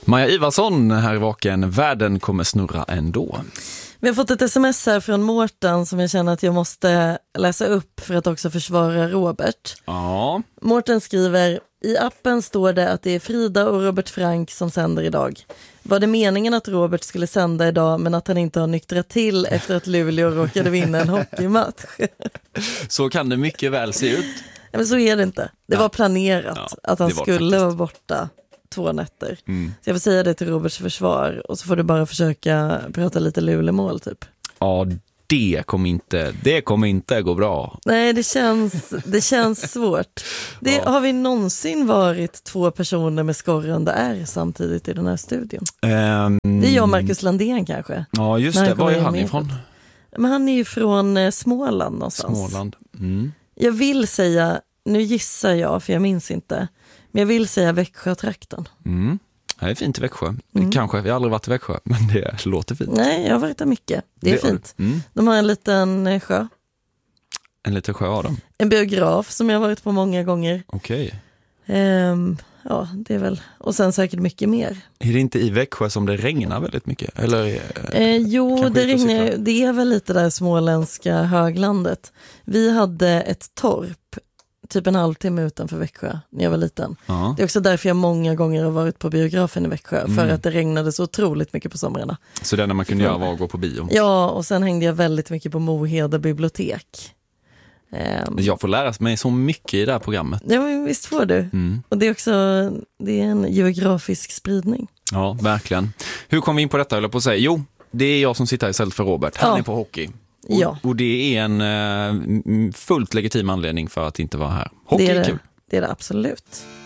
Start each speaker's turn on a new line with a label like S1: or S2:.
S1: Maja Ivarsson här i Vaken. Världen kommer snurra ändå.
S2: Vi har fått ett sms här från Mårten som jag känner att jag måste läsa upp för att också försvara Robert.
S1: Ja.
S2: Mårten skriver: i appen står det att det är Frida och Robert Frank som sänder idag. Var det meningen att Robert skulle sända idag men att han inte har nyktrat till efter att Luleå råkade vinna en hockeymatch?
S1: Så kan det mycket väl se ut.
S2: Ja, men så är det inte. Det var planerat att han skulle vara borta 2 nätter. Så jag vill säga det till Roberts försvar och så får du bara försöka prata lite Lulemål typ.
S1: Ja, det kommer inte gå bra.
S2: Nej, det känns svårt. Har vi någonsin varit 2 personer med skorrande R samtidigt i den här studion? Det är jag och Marcus Landén kanske.
S1: Ja, just det. Var är han ifrån?
S2: Men han är ju från Småland någonstans.
S1: Småland.
S2: Jag vill säga, nu gissar jag för jag minns inte, men jag vill säga Växjö-trakten.
S1: Det är fint i Växjö. Kanske, jag har aldrig varit i Växjö, men det låter fint.
S2: Nej, jag har varit där mycket. Det är fint. De har en liten sjö.
S1: En liten sjö av dem.
S2: En biograf som jag har varit på många gånger.
S1: Okej.
S2: Ja, det är väl. Och sen säkert mycket mer.
S1: Är det inte i Växjö som det regnar väldigt mycket? Eller,
S2: jo, det regnar. Det är väl lite där småländska höglandet. Vi hade ett torp typ en halvtimme utanför Växjö när jag var liten. Ja. Det är också därför jag många gånger har varit på biografen i Växjö. För att det regnade så otroligt mycket på somrarna.
S1: Så det enda man kunde göra var att gå på bio?
S2: Ja, och sen hängde jag väldigt mycket på Moheda bibliotek.
S1: Jag får lära mig så mycket i det här programmet.
S2: Ja, men visst får du. Och det är också en geografisk spridning.
S1: Ja, verkligen. Hur kom vi in på detta, eller på att säga? Jo, det är jag som sitter här istället för Robert. Han är på hockey. Och det är en fullt legitim anledning för att inte vara här. Hockey är kul.
S2: Det är det absolut.